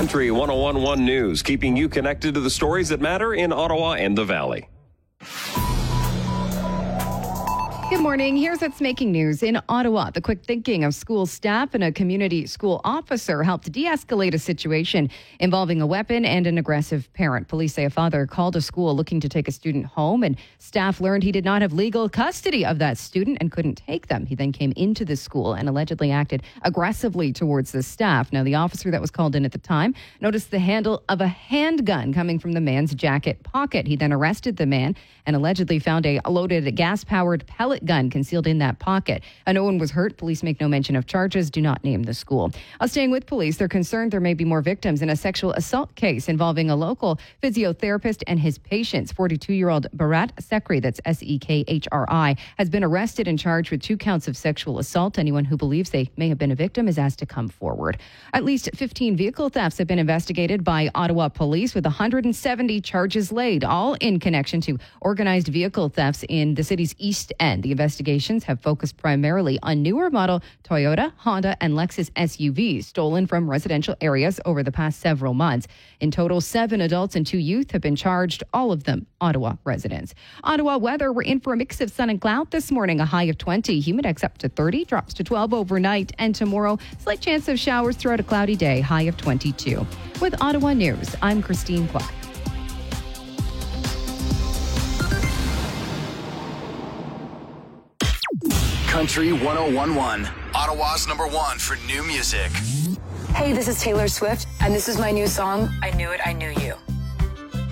Country 101.1 News, keeping you connected to the stories that matter in Ottawa and the Valley. Good morning. Here's what's making news in Ottawa. The quick thinking of school staff and a community school officer helped de-escalate a situation involving a weapon and an aggressive parent. Police say a father called a school looking to take a student home, and staff learned he did not have legal custody of that student and couldn't take them. He then came into the school and allegedly acted aggressively towards the staff. Now, the officer that was called in at the time noticed the handle of a handgun coming from the man's jacket pocket. He then arrested the man and allegedly found a loaded gas-powered pellet gun concealed in that pocket. No one was hurt. Police make no mention of charges, do not name the school. Staying with police, they're concerned there may be more victims in a sexual assault case involving a local physiotherapist and his patients. 42-year-old Bharat Sekri, that's Sekhri, has been arrested and charged with 2 counts of sexual assault. Anyone who believes they may have been a victim is asked to come forward. At least 15 vehicle thefts have been investigated by Ottawa police, with 170 charges laid, all in connection to organized vehicle thefts in the city's East End. The investigations have focused primarily on newer model Toyota, Honda, and Lexus SUVs stolen from residential areas over the past several months. In total, 7 adults and 2 youth have been charged, all of them Ottawa residents. Ottawa weather, we're in for a mix of sun and cloud this morning, a high of 20, humidex up to 30, drops to 12 overnight, and tomorrow, slight chance of showers throughout a cloudy day, high of 22. With Ottawa News, I'm Christine Kwok. Country 101.1, Ottawa's #1 for new music. Hey, this is Taylor Swift, and this is my new song, I Knew It, I Knew You.